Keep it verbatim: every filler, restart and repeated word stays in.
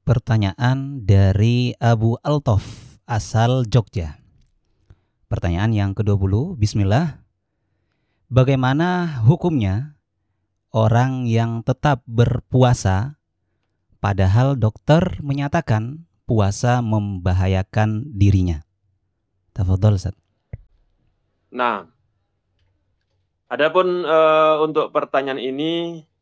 Pertanyaan dari Abu Altof, asal Jogja. Pertanyaan yang kedua puluh, bismillah. Bagaimana hukumnya orang yang tetap berpuasa padahal dokter menyatakan puasa membahayakan dirinya? Tafadhol, Ustaz. Nah, adapun uh, untuk pertanyaan ini